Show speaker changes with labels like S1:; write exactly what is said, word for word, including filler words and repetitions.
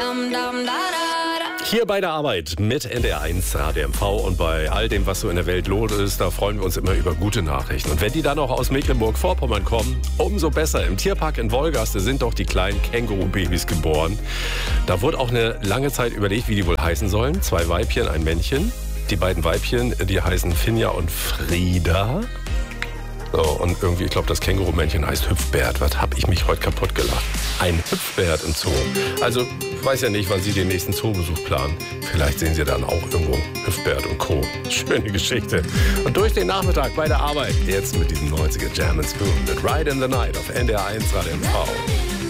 S1: Hier bei der Arbeit mit N D R eins Radio M V und bei all dem, was so in der Welt los ist, da freuen wir uns immer über gute Nachrichten. Und wenn die dann auch aus Mecklenburg-Vorpommern kommen, umso besser. Im Tierpark in Wolgast sind doch die kleinen Känguru-Babys geboren. Da wurde auch eine lange Zeit überlegt, wie die wohl heißen sollen. Zwei Weibchen, ein Männchen. Die beiden Weibchen, die heißen Finja und Frieda. So, und irgendwie, ich glaube, das Känguru-Männchen heißt Hüpfbert. Was hab ich mich heute kaputt gelacht? Ein Hüpfbert im Zoo. Also, ich weiß ja nicht, wann Sie den nächsten Zoobesuch planen. Vielleicht sehen Sie dann auch irgendwo Hüpfbert und Co. Schöne Geschichte. Und durch den Nachmittag bei der Arbeit, jetzt mit diesem neunziger Jam and Spoon mit Ride in the Night auf N D R eins Radio M V.